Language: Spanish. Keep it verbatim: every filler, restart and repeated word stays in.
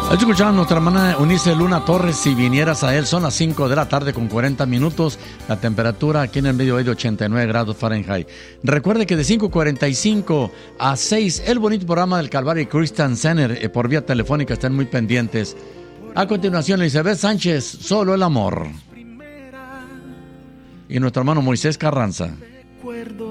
Escuchando a nuestra hermana Eunice Luna Torres, si vinieras a él, son las cinco de la tarde con cuarenta minutos, la temperatura aquí en el medio de ochenta y nueve grados Fahrenheit. Recuerde que de cinco cuarenta y cinco a seis, el bonito programa del Calvary Christian Center eh, por vía telefónica, estén muy pendientes. A continuación, Elizabeth Sánchez, Solo el Amor. Y nuestro hermano Moisés Carranza.